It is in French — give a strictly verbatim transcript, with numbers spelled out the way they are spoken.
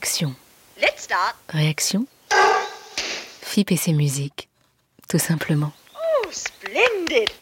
Réaction. Let's start. Réaction. F I P et ses musiques, tout simplement. Oh, splendid.